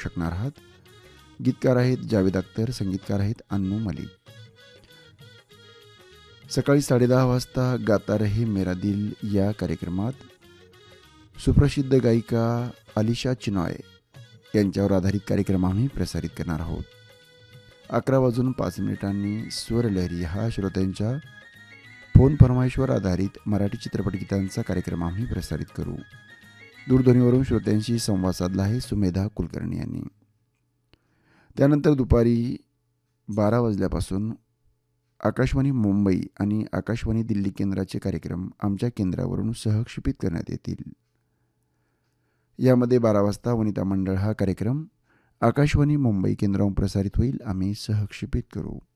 शकणार आहात. गीतकार आहेत जावेद अख्तर, संगीतकार आहेत अन्नू मलिक. सकाळी 10:30 वाजता गाता रहे मेरा दिल या कार्यक्रमात सुप्रसिद्ध गायिका अलिशा चिनॉय यांच्यावर आधारित कार्यक्रम आम्ही प्रसारित करणार आहोत. 11:05 स्वरलहरी हा श्रोत्यांच्या फोन फरमाईशवर आधारित मराठी चित्रपट गीतांचा कार्यक्रम आम्ही प्रसारित करू. दूरध्वनीवरून श्रोत्यांशी संवाद साधला आहे सुमेधा कुलकर्णी यांनी. त्यानंतर दुपारी 12 वाजल्यापासून आकाशवाणी मुंबई आणि आकाशवाणी दिल्ली केंद्राचे कार्यक्रम आमच्या केंद्रावरून सहक्षेपित करण्यात येतील. यामध्ये 12 वाजता वनिता मंडळ हा कार्यक्रम आकाशवाणी मुंबई केंद्रावरून प्रसारित होईल. आम्ही सहक्षेपित करू.